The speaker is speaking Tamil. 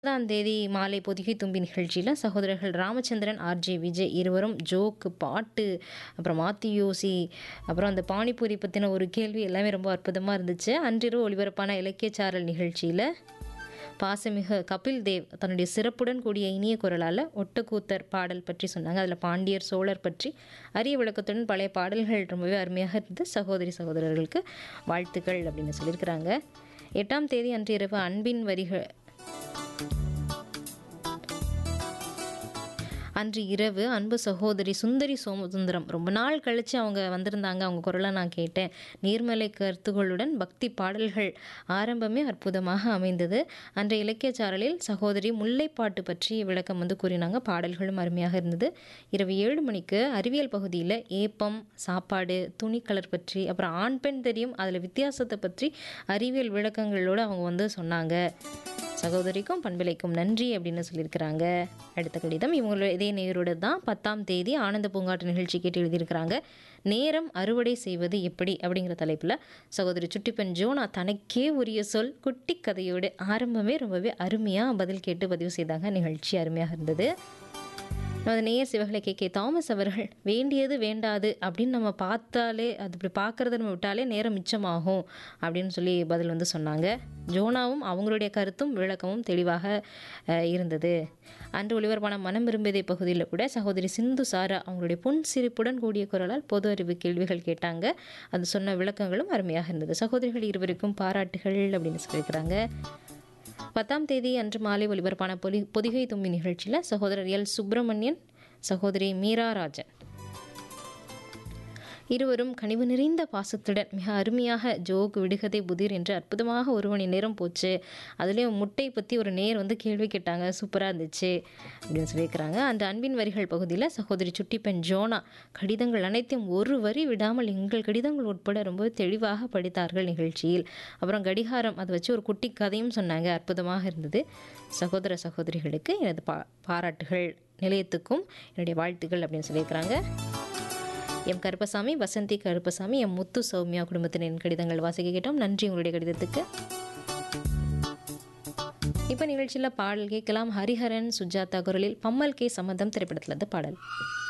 9ஆம் தேதி மாலை பொதிகை தும்பி நிகழ்ச்சியில் சகோதரர்கள் ராமச்சந்திரன், ஆர்ஜே விஜய் இருவரும் ஜோக்கு, பாட்டு, அப்புறம் மாத்தி யோசி, அப்புறம் அந்த பானிபூரி பற்றின ஒரு கேள்வி எல்லாமே ரொம்ப அற்புதமாக இருந்துச்சு. அன்றிரவு ஒளிபரப்பான இலக்கியச்சாரல் நிகழ்ச்சியில் பாசமிகு கபில் தேவ் தன்னுடைய சிறப்புடன் கூடிய இனிய குரலால் ஒட்டக்கூத்தர் பாடல் பற்றி சொன்னாங்க. அதில் பாண்டியர், சோழர் பற்றி அரிய விளக்கத்துடன் பழைய பாடல்கள் ரொம்பவே அருமையாக இருந்து சகோதரி சகோதரர்களுக்கு வாழ்த்துக்கள் அப்படின்னு சொல்லியிருக்கிறாங்க. 8ஆம் தேதி அன்று இரவு அன்பின் வரிகள் அன்று இரவு அன்பு சகோதரி சுந்தரி சோமசுந்தரம் ரொம்ப நாள் கழித்து அவங்க வந்திருந்தாங்க. அவங்க குரலை நான் கேட்டேன். நீர்மலை கருத்துகளுடன் பக்தி பாடல்கள் ஆரம்பமே அற்புதமாக அமைந்தது. அன்றைய இலக்கியச்சாரலில் சகோதரி முல்லைப்பாட்டு பற்றி விளக்கம் கூறினாங்க. பாடல்களும் அருமையாக இருந்தது. இரவு 7 மணிக்கு அறிவியல் பகுதியில் ஏப்பம், சாப்பாடு, துணி கலர் பற்றி, அப்புறம் ஆண் பெண் தெரியும் அதில் வித்தியாசத்தை பற்றி அறிவியல் விளக்கங்களோடு அவங்க சொன்னாங்க. சகோதரிக்கும் பண்பிலைக்கும் நன்றி அப்படின்னு சொல்லியிருக்கிறாங்க. அடுத்த கடிதம் இவங்களோட இதே நேயரோட தான். 10ஆம் தேதி ஆனந்த பூங்காட்டு நிகழ்ச்சி கேட்டு எழுதியிருக்கிறாங்க. நேரம் அறுவடை செய்வது எப்படி அப்படிங்கிற தலைப்பில் சகோதரி சுட்டிப்பெண் ஜோனா தனக்கே உரிய சொல் குட்டி கதையோடு ஆரம்பமே ரொம்பவே அருமையாக பதில் கேட்டு பதிவு செய்தாங்க. நிகழ்ச்சி அருமையாக இருந்தது. நமது நேயர் சிவகலை கே தாமஸ் அவர்கள் வேண்டியது வேண்டாது அப்படின்னு நம்ம பார்த்தாலே அது இப்படி பார்க்குறத நம்ம விட்டாலே நேரம் மிச்சமாகும் அப்படின்னு சொல்லி பதில் சொன்னாங்க. ஜோனாவும் அவங்களுடைய கருத்தும் விளக்கமும் தெளிவாக இருந்தது. அன்று ஒளிபரப்பான மனம் விரும்பியதை பகுதியில் கூட சகோதரி சிந்து சாரா அவங்களுடைய பொன் சிரிப்புடன் கூடிய குரலால் பொது அறிவு கேள்விகள் கேட்டாங்க. அது சொன்ன விளக்கங்களும் அருமையாக இருந்தது. சகோதரிகள் இருவருக்கும் பாராட்டுகள் அப்படின்னு சொல்லியிருக்கிறாங்க. 10ஆம் தேதி அன்று மாலை ஒலிபரப்பான பொதிகை தும்பி நிகழ்ச்சியில் சகோதரர் எல் சுப்பிரமணியன், சகோதரி மீரா ராஜன் இருவரும் கனிவு நிறைந்த பாசத்துடன் மிக அருமையாக ஜோக், விடுகதை, புதிர் என்று அற்புதமாக 1 மணி நேரம் போச்சு. அதுலேயும் முட்டை பற்றி ஒரு நேர் கேள்வி கேட்டாங்க. சூப்பராக இருந்துச்சு அப்படின்னு சொல்லியிருக்கிறாங்க. அந்த அன்பின் வரிகள் பகுதியில் சகோதரி சுட்டிப்பெண் ஜோனா கடிதங்கள் அனைத்தையும் ஒரு வரி விடாமல் எங்கள் கடிதங்கள் உட்பட ரொம்ப தெளிவாக படித்தார்கள் நிகழ்ச்சியில். அப்புறம் கடிகாரம் அதை வச்சு ஒரு குட்டி கதையும் சொன்னாங்க. அற்புதமாக இருந்தது. சகோதர சகோதரிகளுக்கு எனது பாராட்டுகள், நிலையத்துக்கும் என்னுடைய வாழ்த்துக்கள் அப்படின்னு சொல்லியிருக்கிறாங்க. எம் கருப்பசாமி, வசந்தி கருப்பசாமி, எம் முத்து சௌமியா குடும்பத்தினரின் கடிதங்கள் வாசிக்க கேட்டோம். நன்றி உங்களுடைய கடிதத்துக்கு. இப்போ நிகழ்ச்சியில் பாடல் கேட்கலாம். ஹரிஹரன், சுஜாதா குரலில் பம்மல் கே சம்மந்தம் திரைப்படத்தில் பாடல்.